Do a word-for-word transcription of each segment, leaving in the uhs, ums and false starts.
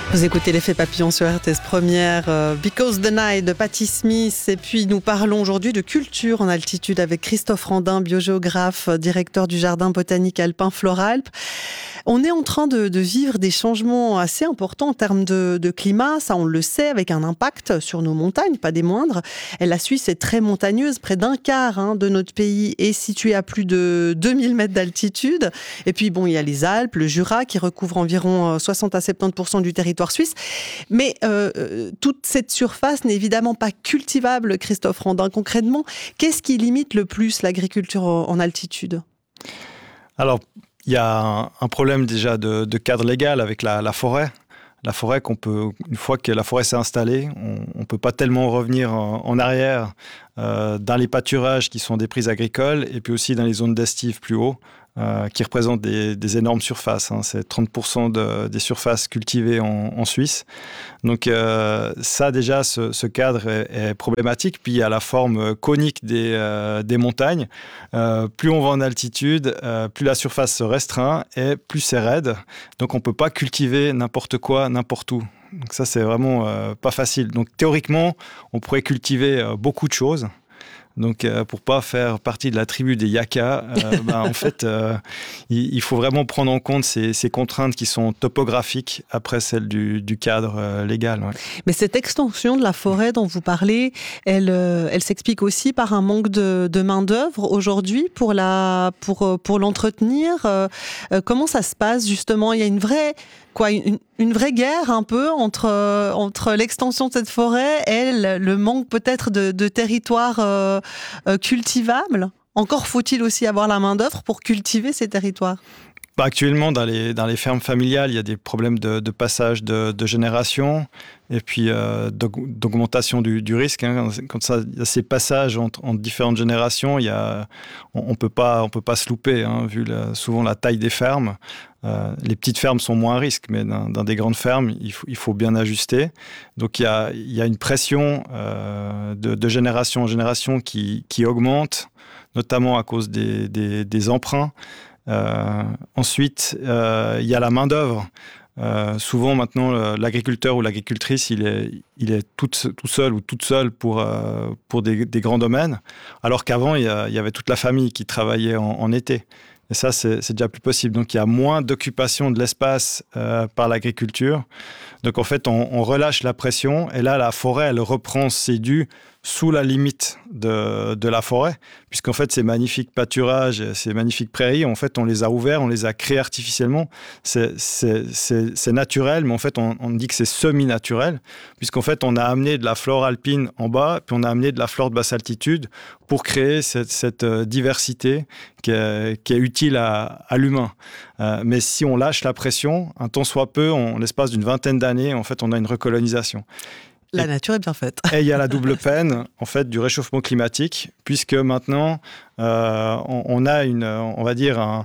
Vous écoutez l'effet papillon sur R T S Première, euh, Because the Night de Patti Smith. Et puis nous parlons aujourd'hui de culture en altitude avec Christophe Randin, biogéographe, directeur du Jardin botanique alpin Floralpes. On est en train de, de vivre des changements assez importants en termes de, de climat, ça on le sait, avec un impact sur nos montagnes, pas des moindres. Et la Suisse est très montagneuse, près d'un quart hein, de notre pays est situé à plus de deux mille mètres d'altitude. Et puis bon, il y a les Alpes, le Jura qui recouvre environ soixante à soixante-dix pour cent du territoire suisse. Mais euh, toute cette surface n'est évidemment pas cultivable, Christophe Randin. Concrètement, qu'est-ce qui limite le plus l'agriculture en altitude ? Alors, il y a un, un problème déjà de, de cadre légal avec la, la forêt. La forêt, qu'on peut, une fois que la forêt s'est installée, on ne peut pas tellement revenir en, en arrière euh, dans les pâturages qui sont des prises agricoles et puis aussi dans les zones d'estive plus haut, euh, qui représentent des, des énormes surfaces. Hein. C'est trente pour cent de, des surfaces cultivées en, en Suisse. Donc euh, ça déjà, ce, ce cadre est, est problématique. Puis il y a la forme conique des, euh, des montagnes. Euh, plus on va en altitude, euh, plus la surface se restreint et plus c'est raide. Donc on ne peut pas cultiver n'importe quoi, n'importe où. Donc ça, c'est vraiment euh, pas facile. Donc théoriquement, on pourrait cultiver euh, beaucoup de choses. Donc, euh, pour pas faire partie de la tribu des Yaka, euh, bah, en fait, euh, il, il faut vraiment prendre en compte ces, ces contraintes qui sont topographiques après celles du, du cadre euh, légal. Ouais. Mais cette extension de la forêt dont vous parlez, elle, euh, elle s'explique aussi par un manque de, de main-d'œuvre aujourd'hui pour, la, pour, pour l'entretenir. Euh, comment ça se passe justement ? Il y a une vraie... Quoi, une, une vraie guerre un peu entre, euh, entre l'extension de cette forêt et le, le manque peut-être de, de territoires euh, euh, cultivables. Encore faut-il aussi avoir la main-d'œuvre pour cultiver ces territoires. Bah, actuellement, dans les, dans les fermes familiales, il y a des problèmes de, de passage de, de génération et puis euh, d'augmentation du, du risque. Hein. Quand ça, il y a ces passages entre, entre différentes générations, il y a, on ne peut pas, on peut pas se louper, hein, vu la, souvent la taille des fermes. Euh, les petites fermes sont moins à risque, mais dans, dans des grandes fermes, il faut, il faut bien ajuster. Donc il y a, il y a une pression euh, de, de génération en génération qui, qui augmente, notamment à cause des, des, des emprunts. Euh, ensuite, euh, il y a la main-d'œuvre. Euh, souvent, maintenant, l'agriculteur ou l'agricultrice, il est, il est tout, tout seul ou toute seule pour, euh, pour des, des grands domaines, alors qu'avant, il y, a, il y avait toute la famille qui travaillait en, en été. Et ça, c'est, c'est déjà plus possible. Donc, il y a moins d'occupation de l'espace euh, par l'agriculture. Donc, en fait, on, on relâche la pression. Et là, la forêt, elle reprend ses dus sous la limite de, de la forêt. Puisqu'en fait, ces magnifiques pâturages, ces magnifiques prairies, en fait, on les a ouverts, on les a créés artificiellement. C'est, c'est, c'est, c'est naturel, mais en fait, on, on dit que c'est semi-naturel. Puisqu'en fait, on a amené de la flore alpine en bas, puis on a amené de la flore de basse altitude pour créer cette, cette diversité qui est, qui est utile à, à l'humain. Euh, mais si on lâche la pression, un tant soit peu, en l'espace d'une vingtaine d'années, en fait, on a une recolonisation. La et, nature est bien faite. Et il y a la double peine, en fait, du réchauffement climatique, puisque maintenant, euh, on, on a une, on va dire, un,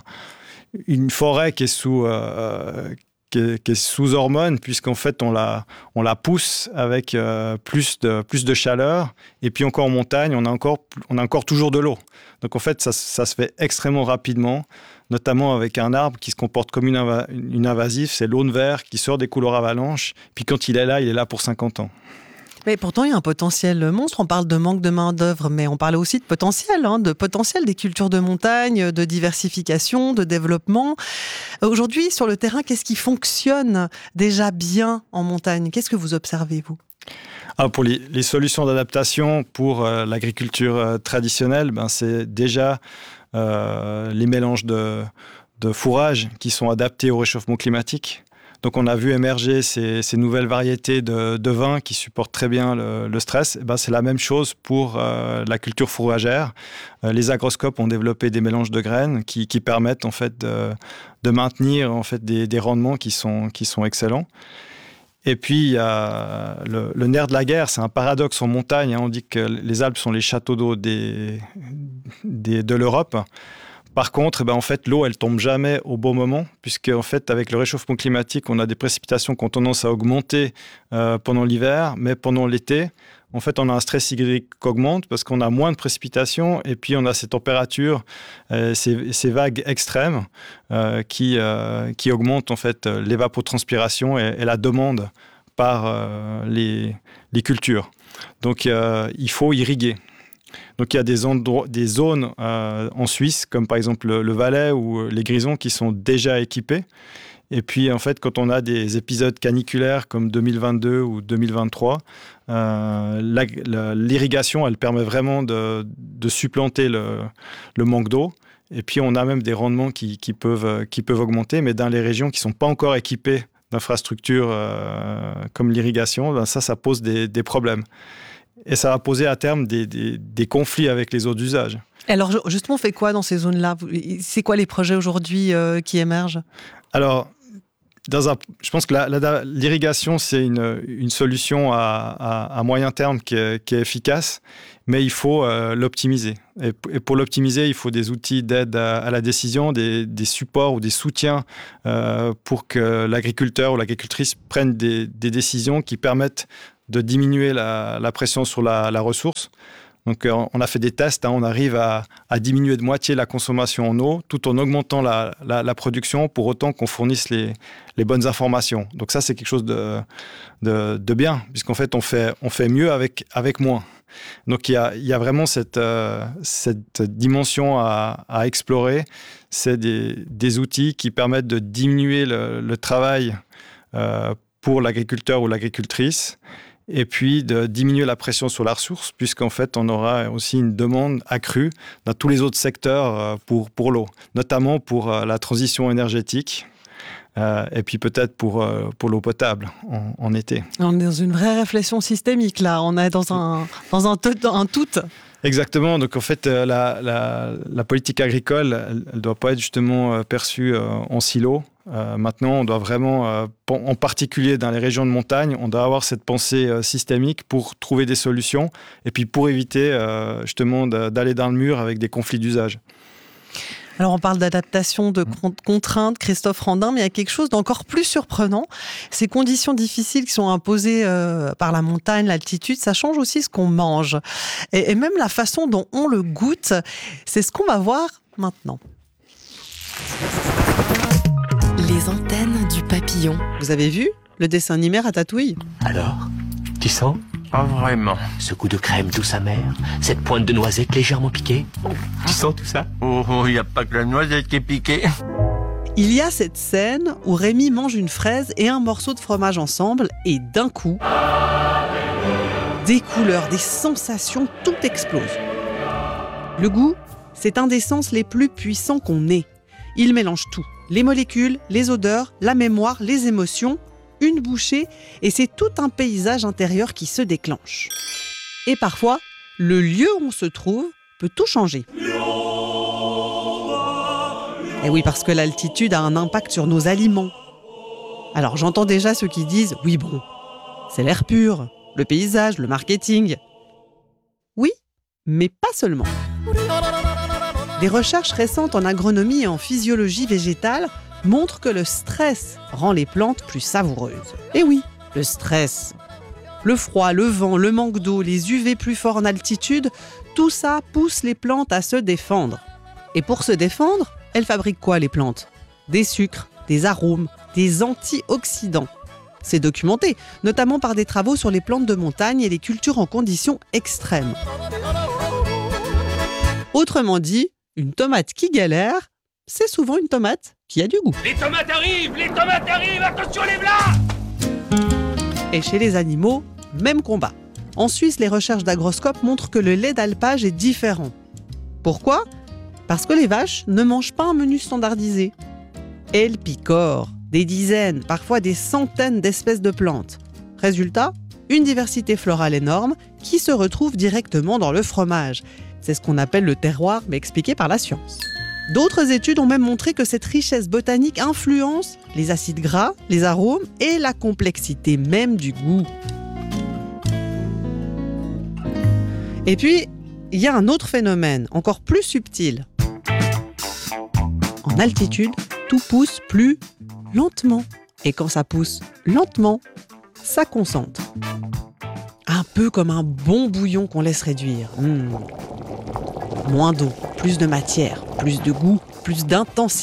une forêt qui est sous... Euh, Qui est, qui est sous hormones, puisqu'en fait, on la, on la pousse avec euh, plus, de, plus de chaleur. Et puis encore en montagne, on a encore, on a encore toujours de l'eau. Donc en fait, ça, ça se fait extrêmement rapidement, notamment avec un arbre qui se comporte comme une, inva- une invasive, c'est l'aune vert qui sort des couloirs avalanches. Puis quand il est là, il est là pour cinquante ans. Mais pourtant, il y a un potentiel monstre. On parle de manque de main-d'œuvre, mais on parle aussi de potentiel, hein, de potentiel des cultures de montagne, de diversification, de développement. Aujourd'hui, sur le terrain, qu'est-ce qui fonctionne déjà bien en montagne ? Qu'est-ce que vous observez, vous ? Alors pour les, les solutions d'adaptation pour euh, l'agriculture euh, traditionnelle, ben c'est déjà euh, les mélanges de, de fourrages qui sont adaptés au réchauffement climatique. Donc, on a vu émerger ces, ces nouvelles variétés de, de vins qui supportent très bien le, le stress. Et ben, c'est la même chose pour euh, la culture fourragère. Euh, les agroscopes ont développé des mélanges de graines qui, qui permettent en fait, de, de maintenir en fait, des, des rendements qui sont, qui sont excellents. Et puis, il y a le, le nerf de la guerre. C'est un paradoxe en montagne. Hein. On dit que les Alpes sont les châteaux d'eau des, des, de l'Europe. Par contre, eh ben, en fait, l'eau, elle tombe jamais au bon moment, puisque en fait, avec le réchauffement climatique, on a des précipitations qui ont tendance à augmenter euh, pendant l'hiver, mais pendant l'été, en fait, on a un stress hydrique qui augmente parce qu'on a moins de précipitations et puis on a ces températures, euh, ces, ces vagues extrêmes euh, qui, euh, qui augmentent en fait l'évapotranspiration et, et la demande par euh, les, les cultures. Donc, euh, il faut irriguer. Donc, il y a des, endroits, des zones euh, en Suisse, comme par exemple le, le Valais ou les Grisons, qui sont déjà équipées. Et puis, en fait, quand on a des épisodes caniculaires comme deux mille vingt-deux ou deux mille vingt-trois, euh, la, la, l'irrigation, elle permet vraiment de, de supplanter le, le manque d'eau. Et puis, on a même des rendements qui, qui, peuvent, qui peuvent augmenter. Mais dans les régions qui ne sont pas encore équipées d'infrastructures euh, comme l'irrigation, ben ça, ça pose des, des problèmes. Et ça va poser à terme des, des, des conflits avec les eaux d'usage. Alors, justement, on fait quoi dans ces zones-là ? C'est quoi les projets aujourd'hui euh, qui émergent ? Alors, dans un, je pense que la, la, l'irrigation, c'est une, une solution à, à, à moyen terme qui est, qui est efficace, mais il faut euh, l'optimiser. Et, et pour l'optimiser, il faut des outils d'aide à, à la décision, des, des supports ou des soutiens euh, pour que l'agriculteur ou l'agricultrice prenne des, des décisions qui permettent de diminuer la, la pression sur la, la ressource. Donc, on a fait des tests, hein, on arrive à, à diminuer de moitié la consommation en eau tout en augmentant la, la, la production pour autant qu'on fournisse les, les bonnes informations. Donc ça, c'est quelque chose de, de, de bien, puisqu'en fait, on fait, on fait mieux avec, avec moins. Donc, il y a, il y a vraiment cette, euh, cette dimension à, à explorer. C'est des, des outils qui permettent de diminuer le, le travail euh, pour l'agriculteur ou l'agricultrice, et puis de diminuer la pression sur la ressource, puisqu'en fait, on aura aussi une demande accrue dans tous les autres secteurs pour, pour l'eau, notamment pour la transition énergétique, euh, et puis peut-être pour, pour l'eau potable en, en été. On est dans une vraie réflexion systémique, là. On est dans un, dans un, te- dans un tout. Exactement. Donc, en fait, la, la, la politique agricole, elle ne doit pas être justement perçue en silo. Euh, maintenant, on doit vraiment, euh, en particulier dans les régions de montagne, on doit avoir cette pensée euh, systémique pour trouver des solutions et puis pour éviter euh, justement de, d'aller dans le mur avec des conflits d'usage. Alors, on parle d'adaptation, de contraintes, Christophe Randin, mais il y a quelque chose d'encore plus surprenant. Ces conditions difficiles qui sont imposées euh, par la montagne, l'altitude, ça change aussi ce qu'on mange. Et, et même la façon dont on le goûte, c'est ce qu'on va voir maintenant. Les antennes du papillon. Vous avez vu le dessin animé Ratatouille ? Alors, tu sens ? Pas vraiment. Ce goût de crème douce amère, cette pointe de noisette légèrement piquée. Tu sens tout ça ? Oh, il n'y a pas que la noisette qui est piquée. Il y a cette scène où Rémi mange une fraise et un morceau de fromage ensemble et d'un coup, des couleurs, des sensations, tout explose. Le goût, c'est un des sens les plus puissants qu'on ait. Il mélange tout, les molécules, les odeurs, la mémoire, les émotions, une bouchée et c'est tout un paysage intérieur qui se déclenche. Et parfois, le lieu où on se trouve peut tout changer. Et oui, parce que l'altitude a un impact sur nos aliments. Alors j'entends déjà ceux qui disent « oui bon, c'est l'air pur, le paysage, le marketing ». Oui, mais pas seulement. Des recherches récentes en agronomie et en physiologie végétale montrent que le stress rend les plantes plus savoureuses. Et oui, le stress. Le froid, le vent, le manque d'eau, les U V plus forts en altitude, tout ça pousse les plantes à se défendre. Et pour se défendre, elles fabriquent quoi les plantes ? Des sucres, des arômes, des antioxydants. C'est documenté, notamment par des travaux sur les plantes de montagne et les cultures en conditions extrêmes. Autrement dit, une tomate qui galère, c'est souvent une tomate qui a du goût. Les tomates arrivent, les tomates arrivent, attention les blas ! Et chez les animaux, même combat. En Suisse, les recherches d'Agroscope montrent que le lait d'alpage est différent. Pourquoi ? Parce que les vaches ne mangent pas un menu standardisé. Elles picorent des dizaines, parfois des centaines d'espèces de plantes. Résultat, une diversité florale énorme qui se retrouve directement dans le fromage. C'est ce qu'on appelle le terroir, mais expliqué par la science. D'autres études ont même montré que cette richesse botanique influence les acides gras, les arômes et la complexité même du goût. Et puis, il y a un autre phénomène, encore plus subtil. En altitude, tout pousse plus lentement. Et quand ça pousse lentement, ça concentre. Un peu comme un bon bouillon qu'on laisse réduire. Mmh. Moins d'eau, plus de matière, plus de goût, plus d'intensité.